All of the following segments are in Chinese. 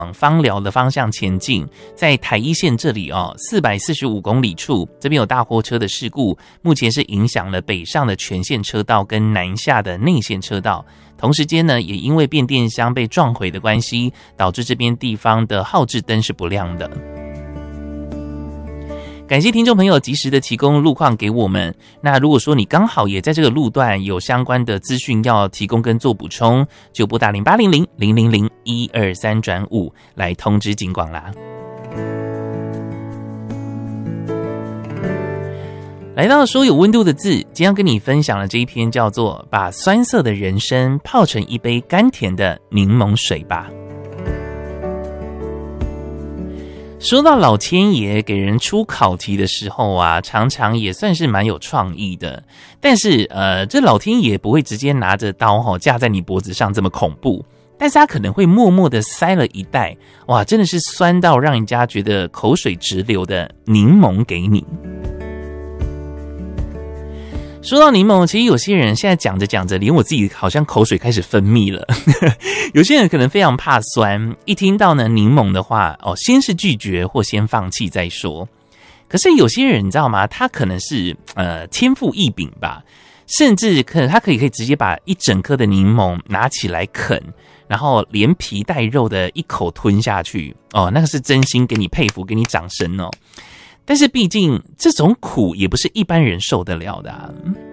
往枋寮的方向前进，在台一线这里445公里处，这边有大货车的事故，目前是影响了北上的全线车道跟南下的内线车道。同时间呢，也因为变电箱被撞毁的关系，导致这边地方的号志灯是不亮的。感谢听众朋友及时的提供路况给我们。那如果说你刚好也在这个路段有相关的资讯要提供跟做补充，就拨打0800-000-123-5来通知警广啦。来到说有温度的字，今天要跟你分享的这一篇叫做把酸涩的人生泡成一杯甘甜的柠檬水吧。说到老天爷给人出考题的时候啊，常常也算是蛮有创意的。但是这老天爷不会直接拿着刀架在你脖子上这么恐怖，但是他可能会默默的塞了一袋，哇，真的是酸到让人家觉得口水直流的柠檬给你。说到柠檬，其实有些人现在讲着讲着，连我自己好像口水开始分泌了。有些人可能非常怕酸，一听到呢柠檬的话，先是拒绝或先放弃再说。可是有些人你知道吗？他可能是天赋异禀吧，甚至他可以直接把一整颗的柠檬拿起来啃，然后连皮带肉的一口吞下去。那个是真心给你佩服，给你掌声哦。但是毕竟这种苦也不是一般人受得了的啊。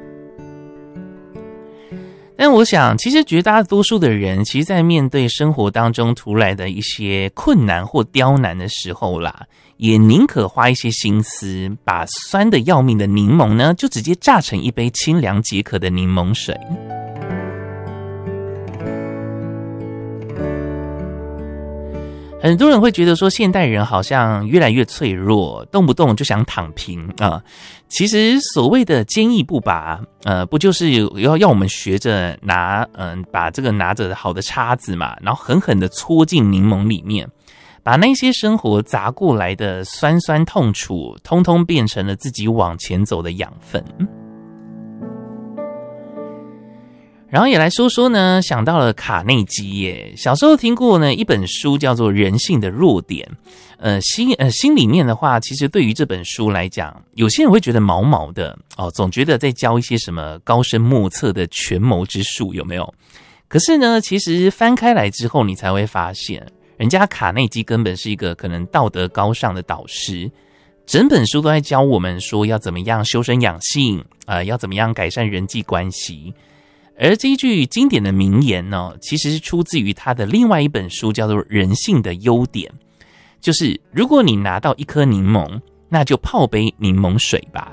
但我想其实绝大多数的人其实在面对生活当中突来的一些困难或刁难的时候啦，也宁可花一些心思把酸的要命的柠檬呢就直接榨成一杯清凉解渴的柠檬水。很多人会觉得说现代人好像越来越脆弱，动不动就想躺平啊。其实所谓的坚毅不拔，不就是要我们学着把这个拿着好的叉子嘛，然后狠狠的戳进柠檬里面，把那些生活砸过来的酸酸痛楚，通通变成了自己往前走的养分。然后也来说说呢，想到了卡内基耶。小时候听过呢一本书叫做《人性的弱点》，心里面的话，其实对于这本书来讲，有些人会觉得毛毛的总觉得在教一些什么高深莫测的权谋之术，有没有？可是呢，其实翻开来之后，你才会发现，人家卡内基根本是一个可能道德高尚的导师。整本书都在教我们说要怎么样修身养性，要怎么样改善人际关系。而这一句经典的名言呢，其实是出自于他的另外一本书，叫做《人性的优点》，就是如果你拿到一颗柠檬，那就泡杯柠檬水吧。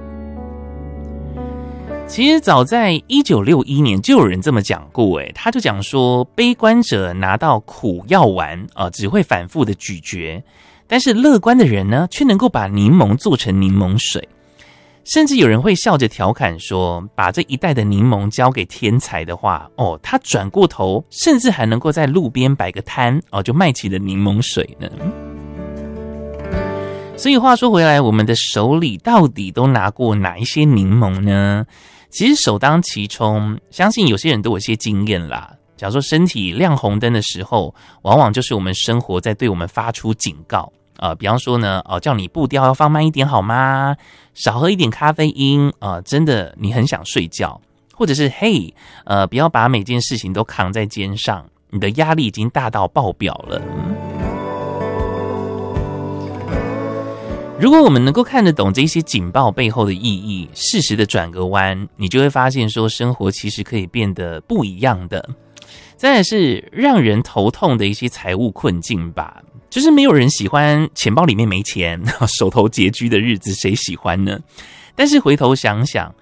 其实早在1961年就有人这么讲过，他就讲说，悲观者拿到苦药丸只会反复的咀嚼，但是乐观的人呢，却能够把柠檬做成柠檬水。甚至有人会笑着调侃说，把这一袋的柠檬交给天才的话，他转过头甚至还能够在路边摆个摊，就卖起了柠檬水呢。所以话说回来，我们的手里到底都拿过哪一些柠檬呢？其实首当其冲，相信有些人都有些经验啦。假如说身体亮红灯的时候，往往就是我们生活在对我们发出警告。比方说呢，叫你步调要放慢一点好吗？少喝一点咖啡因，真的你很想睡觉，或者是嘿，不要把每件事情都扛在肩上，你的压力已经大到爆表了。如果我们能够看得懂这些警报背后的意义，适时的转个弯，你就会发现说，生活其实可以变得不一样的。再来是让人头痛的一些财务困境吧。就是没有人喜欢钱包里面没钱，手头拮据的日子，谁喜欢呢？但是回头想想，